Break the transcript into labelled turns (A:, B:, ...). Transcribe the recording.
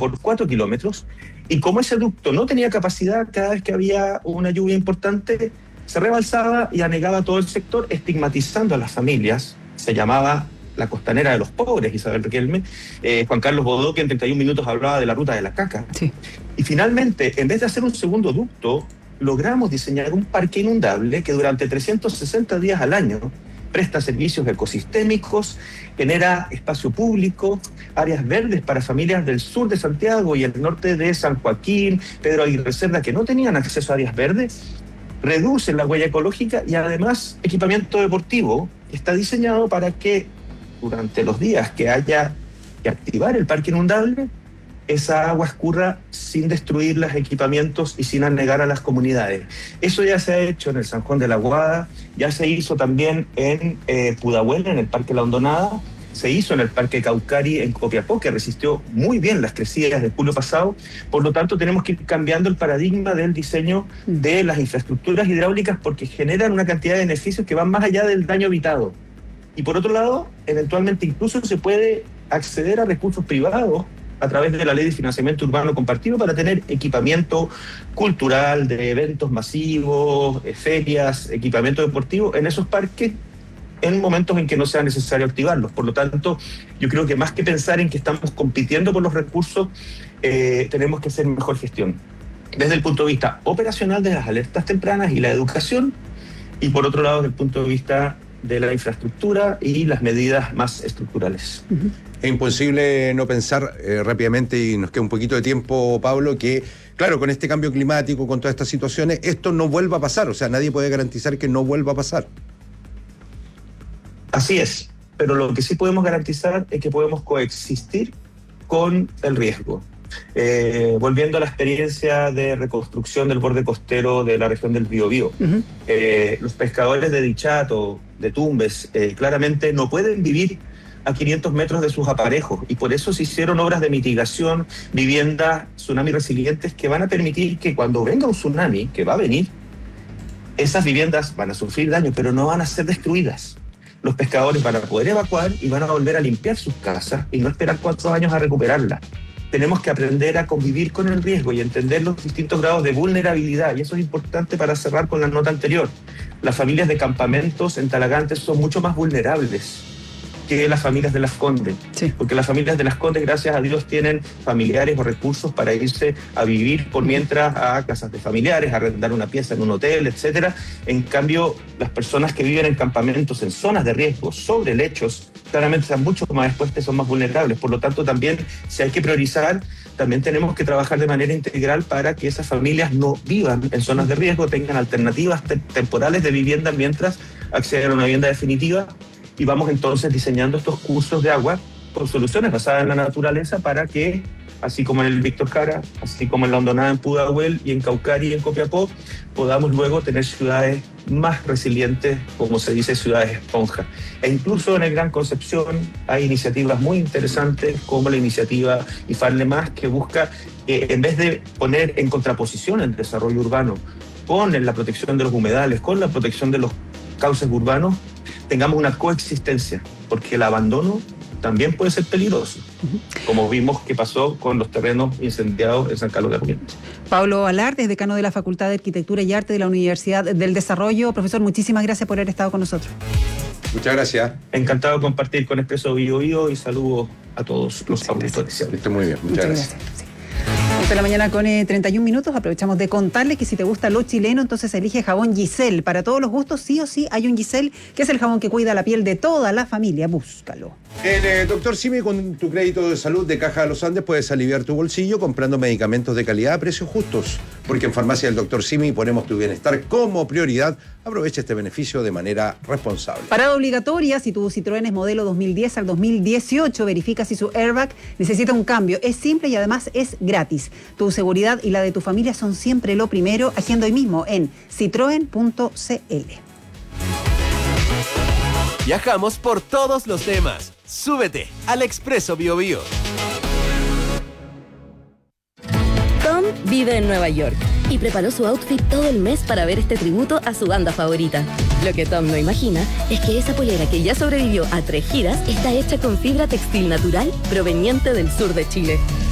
A: por 4 kilómetros, y como ese ducto no tenía capacidad, cada vez que había una lluvia importante, se rebalsaba y anegaba todo el sector, estigmatizando a las familias. Se llamaba la costanera de los pobres, Isabel Riquelme. Juan Carlos Bodoque en 31 minutos hablaba de la ruta de la caca.
B: Sí.
A: Y finalmente, en vez de hacer un segundo ducto, logramos diseñar un parque inundable que durante 360 días al año presta servicios ecosistémicos, genera espacio público, áreas verdes para familias del sur de Santiago y el norte de San Joaquín, Pedro Aguirre Cerda, que no tenían acceso a áreas verdes, reduce la huella ecológica y además equipamiento deportivo está diseñado para que durante los días que haya que activar el parque inundable, esa agua escurra sin destruir los equipamientos y sin anegar a las comunidades. Eso ya se ha hecho en el San Juan de la Aguada, ya se hizo también en Pudahuel, en el Parque La Hondonada, se hizo en el Parque Caucari en Copiapó, que resistió muy bien las crecidas del julio pasado. Por lo tanto, tenemos que ir cambiando el paradigma del diseño de las infraestructuras hidráulicas porque generan una cantidad de beneficios que van más allá del daño evitado. Y por otro lado, eventualmente incluso se puede acceder a recursos privados a través de la Ley de Financiamiento Urbano Compartido para tener equipamiento cultural, de eventos masivos, ferias, equipamiento deportivo en esos parques en momentos en que no sea necesario activarlos. Por lo tanto, yo creo que más que pensar en que estamos compitiendo por los recursos, tenemos que hacer mejor gestión. Desde el punto de vista operacional de las alertas tempranas y la educación, y por otro lado, desde el punto de vista de la infraestructura y las medidas más estructurales.
C: Es imposible no pensar rápidamente, y nos queda un poquito de tiempo, Pablo, que, claro, con este cambio climático, con todas estas situaciones, esto no vuelva a pasar. O sea, nadie puede garantizar que no vuelva a pasar.
A: Así es, pero lo que sí podemos garantizar es que podemos coexistir con el riesgo. Volviendo a la experiencia de reconstrucción del borde costero de la región del Biobío, los pescadores de Dichato, de Tumbes, claramente no pueden vivir a 500 metros de sus aparejos y por eso se hicieron obras de mitigación, viviendas tsunami resilientes que van a permitir que cuando venga un tsunami, que va a venir, esas viviendas van a sufrir daño, pero no van a ser destruidas. Los pescadores van a poder evacuar y van a volver a limpiar sus casas y no esperar 4 años a recuperarlas. Tenemos que aprender a convivir con el riesgo y entender los distintos grados de vulnerabilidad, y eso es importante para cerrar con la nota anterior. Las familias de campamentos en Talagante son mucho más vulnerables que las familias de Las Condes,
B: sí.
A: Porque las familias de Las Condes, gracias a Dios, tienen familiares o recursos para irse a vivir por mientras a casas de familiares, a arrendar una pieza en un hotel, etcétera. En cambio, las personas que viven en campamentos en zonas de riesgo, sobre lechos, claramente están mucho más expuestas y son más vulnerables. Por lo tanto, también, si hay que priorizar, también tenemos que trabajar de manera integral para que esas familias no vivan en zonas de riesgo, tengan alternativas temporales de vivienda mientras acceden a una vivienda definitiva. Y vamos entonces diseñando estos cursos de agua con soluciones basadas en la naturaleza para que, así como en el Víctor Jara, así como en La Hondonada, en Pudahuel y en Caucari y en Copiapó, podamos luego tener ciudades más resilientes, como se dice, ciudades esponja. E incluso en el Gran Concepción hay iniciativas muy interesantes como la iniciativa IFARLE Más, que busca, en vez de poner en contraposición el desarrollo urbano con la protección de los humedales, con la protección de los cauces urbanos, tengamos una coexistencia, porque el abandono también puede ser peligroso, como vimos que pasó con los terrenos incendiados en San Carlos de Apoquindo.
B: Pablo Alarde, decano de la Facultad de Arquitectura y Arte de la Universidad del Desarrollo. Profesor, muchísimas gracias por haber estado con nosotros.
C: Muchas gracias.
A: Encantado de compartir con Expreso Biobío y saludos a todos los auditores.
C: Está muy bien, muchas gracias.
B: Sí. 11 de la mañana con 31 minutos. Aprovechamos de contarles que si te gusta lo chileno, entonces elige jabón Giselle. Para todos los gustos, sí o sí, hay un Giselle, que es el jabón que cuida la piel de toda la familia. Búscalo.
C: En Dr. Simi, con tu crédito de salud de Caja de los Andes, puedes aliviar tu bolsillo comprando medicamentos de calidad a precios justos. Porque en Farmacia del Dr. Simi ponemos tu bienestar como prioridad. Aprovecha este beneficio de manera responsable.
B: Parada obligatoria: si tu Citroën es modelo 2010 al 2018, verifica si su airbag necesita un cambio. Es simple y además es gratis. Tu seguridad y la de tu familia son siempre lo primero. Agenda hoy mismo en citroen.cl.
D: Viajamos por todos los temas. Súbete al Expreso Biobío.
E: Tom vive en Nueva York y preparó su outfit todo el mes para ver este tributo a su banda favorita. Lo que Tom no imagina es que esa polera, que ya sobrevivió a 3 giras, está hecha con fibra textil natural proveniente del sur de Chile.